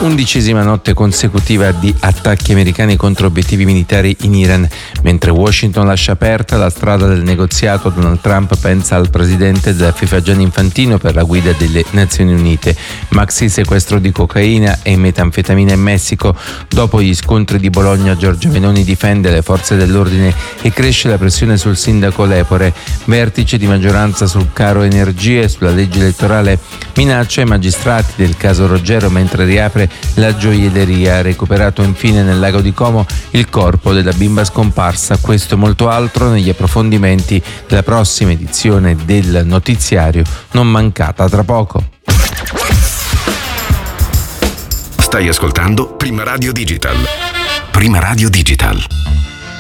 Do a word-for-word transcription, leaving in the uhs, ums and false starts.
undicesima notte consecutiva di attacchi americani contro obiettivi militari in Iran. Mentre Washington lascia aperta la strada del negoziato, Donald Trump pensa al presidente della FIFA Gianni Infantino per la guida delle Nazioni Unite. Maxi sequestro di cocaina e metanfetamina in Messico. Dopo gli scontri di Bologna, Giorgia Meloni difende le forze dell'ordine e cresce la pressione sul sindaco Lepore. Vertice di maggioranza sul caro energie e sulla legge elettorale. Minaccia ai magistrati del caso Roggero mentre riapre la gioielleria. Recuperato infine nel lago di Como il corpo della bimba scomparsa. Questo e molto altro negli approfondimenti della prossima edizione del notiziario, non mancata tra poco. Stai ascoltando Prima Radio Digital. Prima Radio Digital.